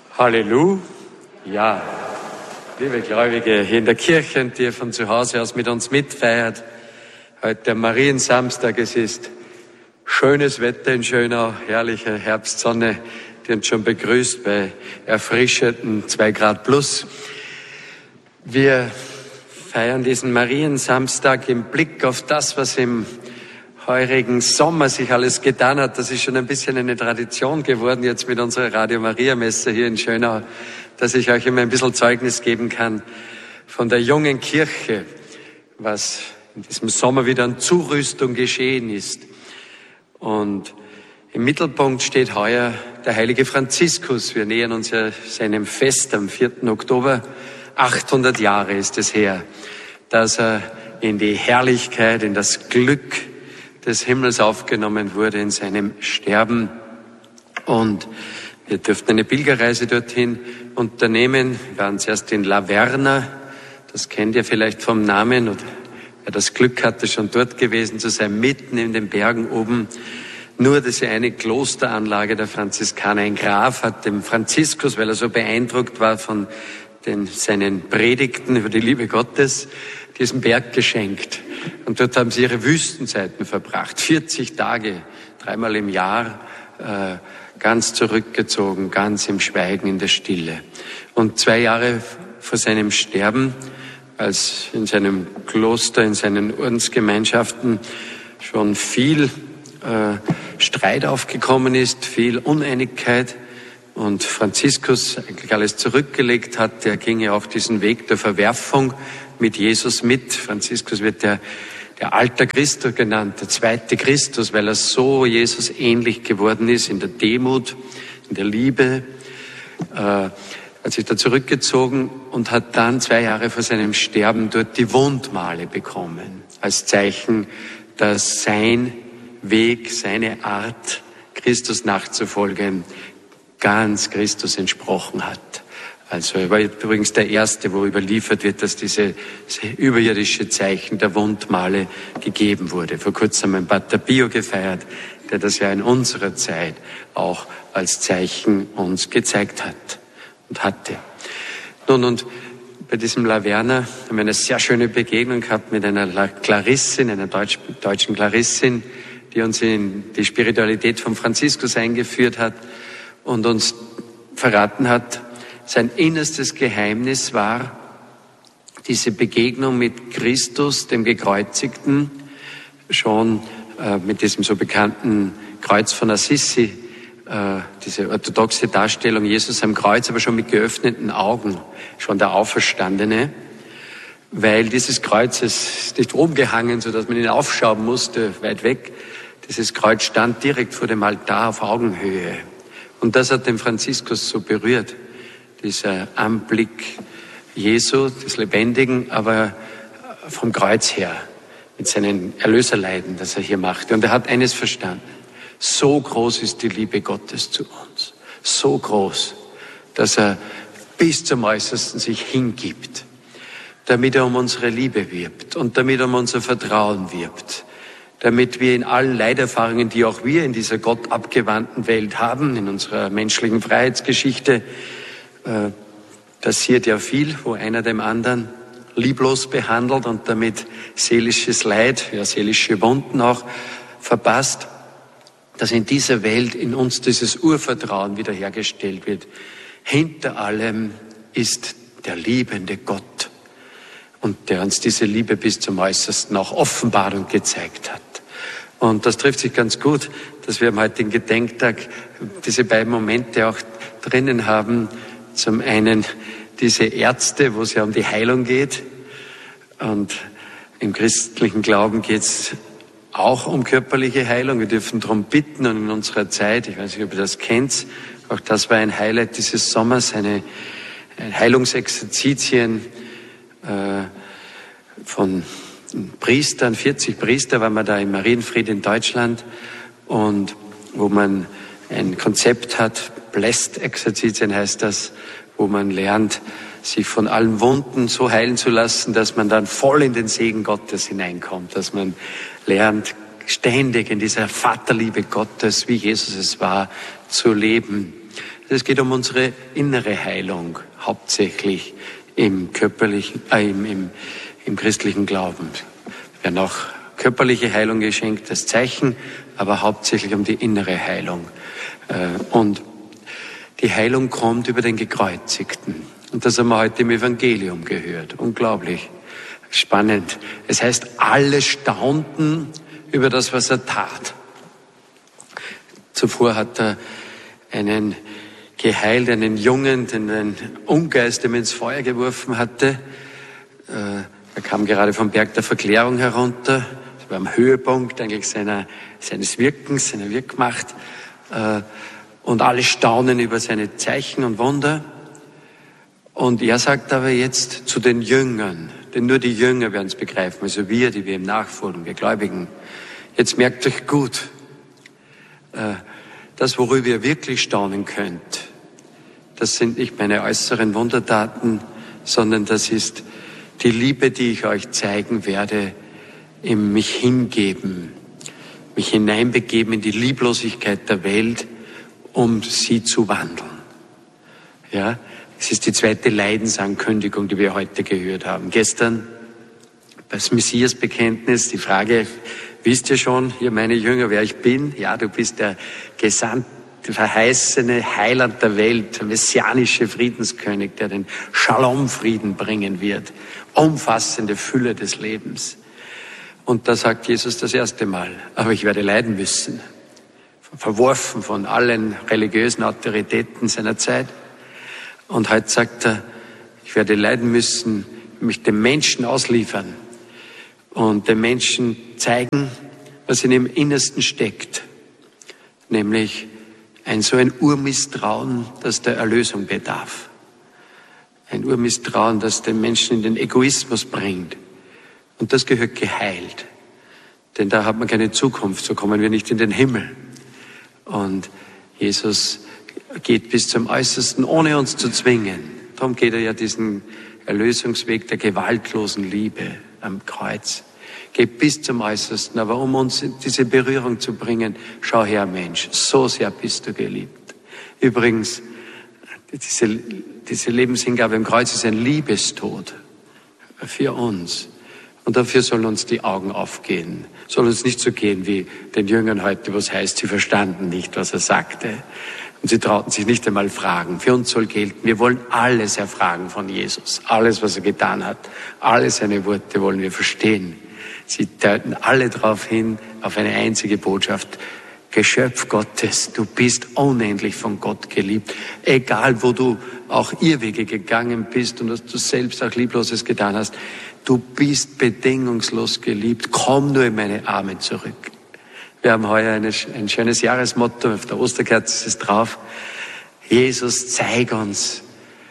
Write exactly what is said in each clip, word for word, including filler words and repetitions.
Halleluja. Liebe Gläubige hier in der Kirche und die von zu Hause aus mit uns mitfeiert. Heute der Mariensamstag. Es ist schönes Wetter in Schönau, herrliche Herbstsonne, die uns schon begrüßt bei erfrischenden zwei Grad plus. Wir feiern diesen Mariensamstag im Blick auf das, was im heurigen Sommer sich alles getan hat. Das ist schon ein bisschen eine Tradition geworden jetzt mit unserer Radio Maria Messe hier in Schönau, dass ich euch immer ein bisschen Zeugnis geben kann von der jungen Kirche, was in diesem Sommer wieder an Zurüstung geschehen ist. Und im Mittelpunkt steht heuer der heilige Franziskus. Wir nähern uns ja seinem Fest am vierten Oktober. achthundert Jahre ist es her, dass er in die Herrlichkeit, in das Glück des Himmels aufgenommen wurde in seinem Sterben. Und wir dürften eine Pilgerreise dorthin unternehmen. Wir waren zuerst in Laverna, das kennt ihr vielleicht vom Namen, oder wer das Glück hatte, schon dort gewesen zu sein, mitten in den Bergen oben. Nur diese eine Klosteranlage der Franziskaner. Ein Graf hat dem Franziskus, weil er so beeindruckt war von den, seinen Predigten über die Liebe Gottes, diesen Berg geschenkt. Und dort haben sie ihre Wüstenzeiten verbracht. vierzig Tage, dreimal im Jahr, äh, ganz zurückgezogen, ganz im Schweigen, in der Stille. Und zwei Jahre vor seinem Sterben, als in seinem Kloster, in seinen Ordensgemeinschaften schon viel äh, Streit aufgekommen ist, viel Uneinigkeit, und Franziskus eigentlich alles zurückgelegt hat, der ging ja auch diesen Weg der Verwerfung mit Jesus mit. Franziskus wird der, der Alter Christus genannt, der zweite Christus, weil er so Jesus ähnlich geworden ist in der Demut, in der Liebe. Äh, hat sich da zurückgezogen und hat dann zwei Jahre vor seinem Sterben dort die Wundmale bekommen, als Zeichen, dass sein Weg, seine Art, Christus nachzufolgen, ganz Christus entsprochen hat. Also er war übrigens der Erste, wo überliefert wird, dass diese, diese überirdische Zeichen der Wundmale gegeben wurde. Vor kurzem ein Pater Pio gefeiert, der das ja in unserer Zeit auch als Zeichen uns gezeigt hat und hatte. Nun, und bei diesem Laverna haben wir eine sehr schöne Begegnung gehabt mit einer Klarissin, einer Deutsch, deutschen Klarissin, die uns in die Spiritualität von Franziskus eingeführt hat und uns verraten hat, sein innerstes Geheimnis war diese Begegnung mit Christus, dem Gekreuzigten, schon äh, mit diesem so bekannten Kreuz von Assisi, äh, diese orthodoxe Darstellung Jesus am Kreuz, aber schon mit geöffneten Augen, schon der Auferstandene, weil dieses Kreuz ist nicht rumgehangen, sodass man ihn aufschauen musste, weit weg. Dieses Kreuz stand direkt vor dem Altar auf Augenhöhe. Und das hat den Franziskus so berührt, dieser Anblick Jesu, des Lebendigen, aber vom Kreuz her, mit seinen Erlöserleiden, das er hier machte. Und er hat eines verstanden: So groß ist die Liebe Gottes zu uns, so groß, dass er bis zum Äußersten sich hingibt, damit er um unsere Liebe wirbt und damit er um unser Vertrauen wirbt, damit wir in allen Leiderfahrungen, die auch wir in dieser gottabgewandten Welt haben, in unserer menschlichen Freiheitsgeschichte, äh, passiert ja viel, wo einer dem anderen lieblos behandelt und damit seelisches Leid, ja seelische Wunden auch verpasst, dass in dieser Welt in uns dieses Urvertrauen wiederhergestellt wird. Hinter allem ist der liebende Gott, und der uns diese Liebe bis zum Äußersten auch offenbart und gezeigt hat. Und das trifft sich ganz gut, dass wir am heutigen Gedenktag diese beiden Momente auch drinnen haben. Zum einen diese Ärzte, wo es ja um die Heilung geht. Und im christlichen Glauben geht es auch um körperliche Heilung. Wir dürfen darum bitten, und in unserer Zeit, ich weiß nicht, ob ihr das kennt, auch das war ein Highlight dieses Sommers, eine, eine Heilungsexerzitien äh, von Priestern, vierzig Priester waren wir da im Marienfried in Deutschland, und wo man ein Konzept hat, Blessed-Exerzitien heißt das, wo man lernt, sich von allen Wunden so heilen zu lassen, dass man dann voll in den Segen Gottes hineinkommt, dass man lernt, ständig in dieser Vaterliebe Gottes, wie Jesus es war, zu leben. Es geht um unsere innere Heilung, hauptsächlich im körperlichen, äh, im, im, im christlichen Glauben. Wir werden auch körperliche Heilung geschenkt, das Zeichen, aber hauptsächlich um die innere Heilung. Und die Heilung kommt über den Gekreuzigten. Und das haben wir heute im Evangelium gehört. Unglaublich. Spannend. Es heißt, alle staunten über das, was er tat. Zuvor hat er einen geheilt, einen Jungen, den ein Ungeist ihm ins Feuer geworfen hatte. Er kam gerade vom Berg der Verklärung herunter. Das war am Höhepunkt eigentlich seiner, seines Wirkens, seiner Wirkmacht. Und alle staunen über seine Zeichen und Wunder. Und er sagt aber jetzt zu den Jüngern, denn nur die Jünger werden es begreifen, also wir, die wir ihm nachfolgen, wir Gläubigen. Jetzt merkt euch gut, das, worüber ihr wirklich staunen könnt, das sind nicht meine äußeren Wundertaten, sondern das ist die Liebe, die ich euch zeigen werde, im mich hingeben, mich hineinbegeben in die Lieblosigkeit der Welt, um sie zu wandeln. Ja, es ist die zweite Leidensankündigung, die wir heute gehört haben. Gestern das Messiasbekenntnis, die Frage, wisst ihr schon, ihr meine Jünger, wer ich bin? Ja, du bist der gesandte, verheißene Heiland der Welt, der messianische Friedenskönig, der den Shalom-Frieden bringen wird. Umfassende Fülle des Lebens. Und da sagt Jesus das erste Mal, aber ich werde leiden müssen. Verworfen von allen religiösen Autoritäten seiner Zeit. Und heute sagt er, ich werde leiden müssen, mich dem Menschen ausliefern und dem Menschen zeigen, was in ihm Innersten steckt. Nämlich ein so ein Urmisstrauen, das der Erlösung bedarf. Ein Urmisstrauen, das den Menschen in den Egoismus bringt. Und das gehört geheilt. Denn da hat man keine Zukunft, so kommen wir nicht in den Himmel. Und Jesus geht bis zum Äußersten, ohne uns zu zwingen. Darum geht er ja diesen Erlösungsweg der gewaltlosen Liebe am Kreuz. Geht bis zum Äußersten, aber um uns in diese Berührung zu bringen, schau her, Mensch, so sehr bist du geliebt. Übrigens, diese, diese Lebenshingabe am Kreuz ist ein Liebestod für uns. Und dafür sollen uns die Augen aufgehen. Soll uns nicht so gehen wie den Jüngern heute, was heißt, sie verstanden nicht, was er sagte. Und sie trauten sich nicht einmal fragen. Für uns soll gelten, wir wollen alles erfragen von Jesus. Alles, was er getan hat. Alle seine Worte wollen wir verstehen. Sie deuten alle darauf hin, auf eine einzige Botschaft. Geschöpf Gottes, du bist unendlich von Gott geliebt. Egal, wo du auch Irrwege gegangen bist und dass du selbst auch Liebloses getan hast. Du bist bedingungslos geliebt. Komm nur in meine Arme zurück. Wir haben heuer eine, ein schönes Jahresmotto, auf der Osterkerze ist es drauf. Jesus, zeig uns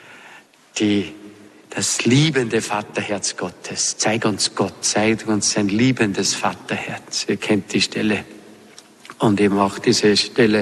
die, das liebende Vaterherz Gottes. Zeig uns Gott, zeig uns sein liebendes Vaterherz. Ihr kennt die Stelle. Und eben auch diese Stelle,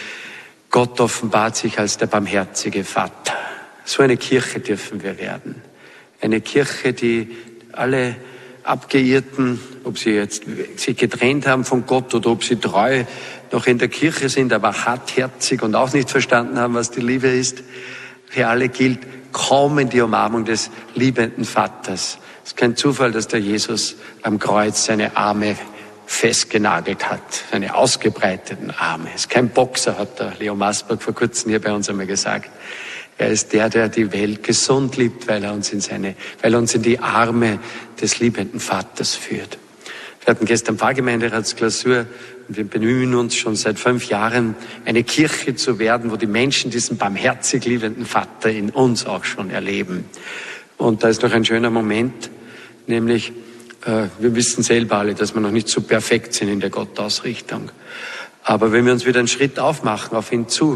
Gott offenbart sich als der barmherzige Vater. So eine Kirche dürfen wir werden. Eine Kirche, die alle Abgeirrten, ob sie jetzt sich getrennt haben von Gott oder ob sie treu noch in der Kirche sind, aber hartherzig und auch nicht verstanden haben, was die Liebe ist, für alle gilt, komm in die Umarmung des liebenden Vaters. Es ist kein Zufall, dass der Jesus am Kreuz seine Arme festgenagelt hat, seine ausgebreiteten Arme. Es ist kein Boxer, hat der Leo Masberg vor kurzem hier bei uns einmal gesagt. Er ist der, der die Welt gesund liebt, weil er uns in seine, weil er uns in die Arme des liebenden Vaters führt. Wir hatten gestern Pfarrgemeinderatsklausur und wir bemühen uns schon seit fünf Jahren, eine Kirche zu werden, wo die Menschen diesen barmherzig liebenden Vater in uns auch schon erleben. Und da ist noch ein schöner Moment, nämlich, äh, wir wissen selber alle, dass wir noch nicht so perfekt sind in der Gottausrichtung. Aber wenn wir uns wieder einen Schritt aufmachen auf ihn zu,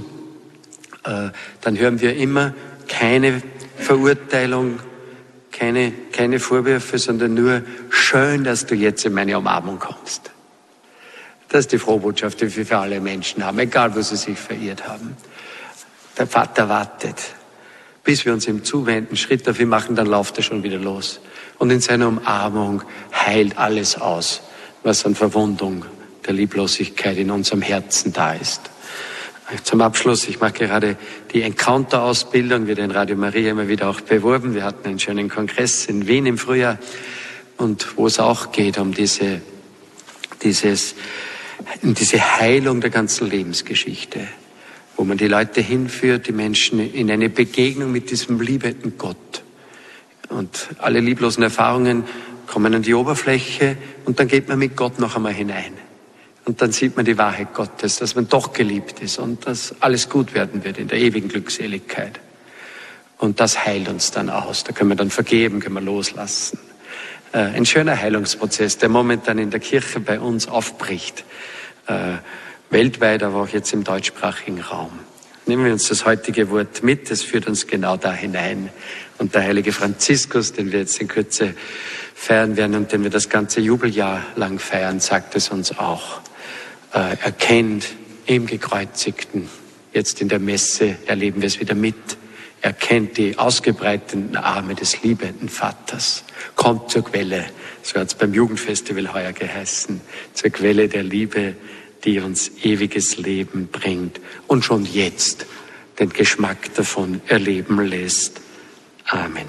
dann hören wir immer keine Verurteilung, keine, keine Vorwürfe, sondern nur schön, dass du jetzt in meine Umarmung kommst. Das ist die Frohbotschaft, die wir für alle Menschen haben, egal wo sie sich verirrt haben. Der Vater wartet, bis wir uns ihm zuwenden, Schritt auf ihn machen, dann läuft er schon wieder los. Und in seiner Umarmung heilt alles aus, was an Verwundung der Lieblosigkeit in unserem Herzen da ist. Zum Abschluss, ich mache gerade die Encounter-Ausbildung, wird in Radio Maria immer wieder auch beworben. Wir hatten einen schönen Kongress in Wien im Frühjahr und wo es auch geht um diese, dieses, diese Heilung der ganzen Lebensgeschichte, wo man die Leute hinführt, die Menschen in eine Begegnung mit diesem liebenden Gott. Und alle lieblosen Erfahrungen kommen an die Oberfläche und dann geht man mit Gott noch einmal hinein. Und dann sieht man die Wahrheit Gottes, dass man doch geliebt ist und dass alles gut werden wird in der ewigen Glückseligkeit. Und das heilt uns dann aus. Da können wir dann vergeben, können wir loslassen. Äh, ein schöner Heilungsprozess, der momentan in der Kirche bei uns aufbricht. Äh, weltweit, aber auch jetzt im deutschsprachigen Raum. Nehmen wir uns das heutige Wort mit, es führt uns genau da hinein. Und der heilige Franziskus, den wir jetzt in Kürze feiern werden und den wir das ganze Jubeljahr lang feiern, sagt es uns auch. Äh, erkennt im Gekreuzigten, jetzt in der Messe erleben wir es wieder mit, erkennt die ausgebreiteten Arme des liebenden Vaters, kommt zur Quelle, so hat es beim Jugendfestival heuer geheißen, zur Quelle der Liebe, die uns ewiges Leben bringt und schon jetzt den Geschmack davon erleben lässt. Amen.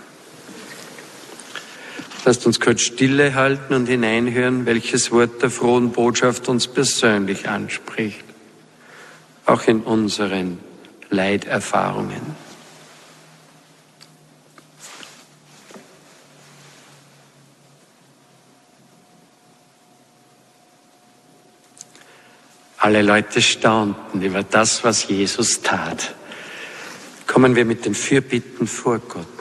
Lasst uns kurz Stille halten und hineinhören, welches Wort der frohen Botschaft uns persönlich anspricht, auch in unseren Leiterfahrungen. Alle Leute staunten über das, was Jesus tat. Kommen wir mit den Fürbitten vor Gott.